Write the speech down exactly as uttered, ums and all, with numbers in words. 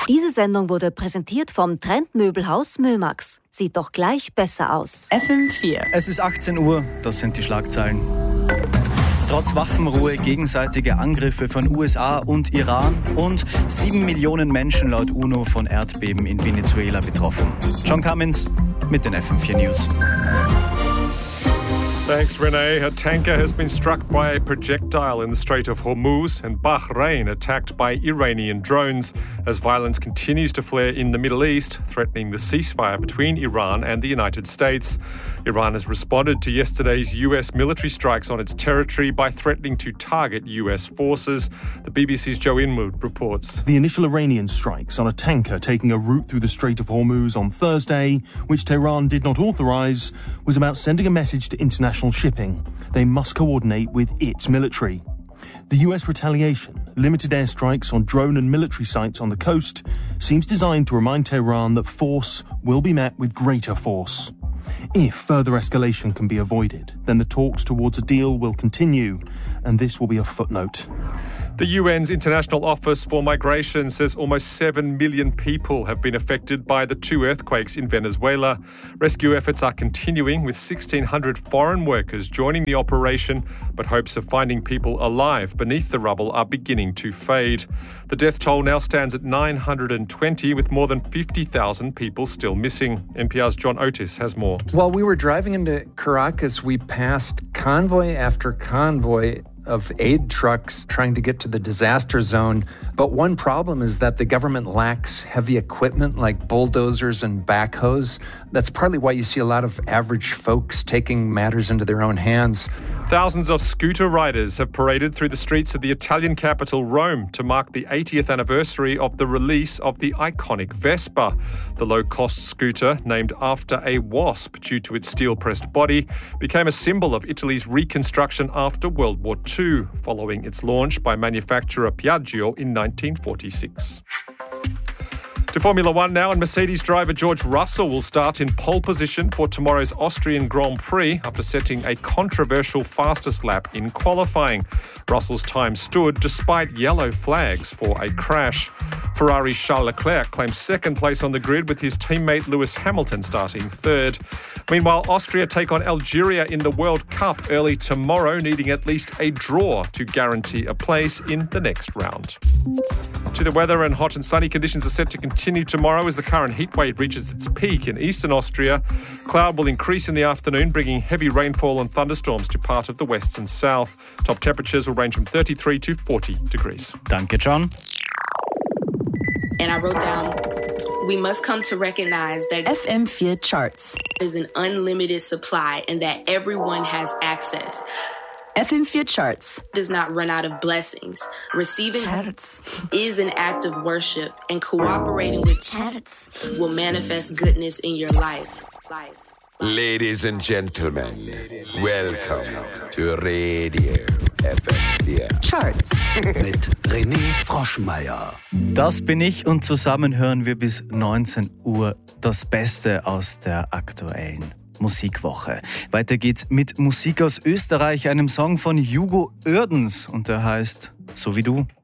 Diese Sendung wurde präsentiert vom Trendmöbelhaus Mömax. Sieht doch gleich besser aus. F M vier. Es ist achtzehn Uhr, das sind die Schlagzeilen. Trotz Waffenruhe gegenseitige Angriffe von U S A und Iran und sieben Millionen Menschen laut UNO von Erdbeben in Venezuela betroffen. John Cummins mit den F M vier News. Thanks, Renee. A tanker has been struck by a projectile in the Strait of Hormuz and Bahrain attacked by Iranian drones as violence continues to flare in the Middle East, threatening the ceasefire between Iran and the United States. Iran has responded to yesterday's U S military strikes on its territory by threatening to target U S forces. The B B C's Joe Inwood reports. The initial Iranian strikes on a tanker taking a route through the Strait of Hormuz on Thursday, which Tehran did not authorise, was about sending a message to international shipping. They must coordinate with its military. The U S retaliation, limited airstrikes on drone and military sites on the coast, seems designed to remind Tehran that force will be met with greater force. If further escalation can be avoided, then the talks towards a deal will continue, and this will be a footnote. The U N's International Office for Migration says almost seven million people have been affected by the two earthquakes in Venezuela. Rescue efforts are continuing with sixteen hundred foreign workers joining the operation, but hopes of finding people alive beneath the rubble are beginning to fade. The death toll now stands at nine hundred twenty, with more than fifty thousand people still missing. N P R's John Otis has more. While we were driving into Caracas, we passed convoy after convoy of aid trucks trying to get to the disaster zone. But one problem is that the government lacks heavy equipment like bulldozers and backhoes. That's partly why you see a lot of average folks taking matters into their own hands. Thousands of scooter riders have paraded through the streets of the Italian capital, Rome, to mark the eightieth anniversary of the release of the iconic Vespa. The low-cost scooter, named after a wasp due to its steel-pressed body, became a symbol of Italy's reconstruction after World War Two, following its launch by manufacturer Piaggio in nineteen forty-six. To Formula One now, and Mercedes driver George Russell will start in pole position for tomorrow's Austrian Grand Prix after setting a controversial fastest lap in qualifying. Russell's time stood despite yellow flags for a crash. Ferrari's Charles Leclerc claims second place on the grid with his teammate Lewis Hamilton starting third. Meanwhile, Austria take on Algeria in the World Cup early tomorrow, needing at least a draw to guarantee a place in the next round. To the weather, and hot and sunny conditions are set to continue tomorrow as the current heat wave reaches its peak in eastern Austria. Cloud will increase in the afternoon, bringing heavy rainfall and thunderstorms to part of the west and south. Top temperatures will range from thirty-three to forty degrees. Danke, John. And I wrote down, we must come to recognize that F M vier Charts is an unlimited supply and that everyone has access. F M vier Charts Does not run out of blessings. Receiving Charts is an act of worship, and cooperating with Charts will manifest goodness in your life. life. Ladies and gentlemen, welcome to Radio F M vier Charts mit René Froschmeier. Das bin ich, und zusammen hören wir bis neunzehn Uhr das Beste aus der aktuellen Musikwoche. Weiter geht's mit Musik aus Österreich, einem Song von Hugo Oerdens, und der heißt So wie du.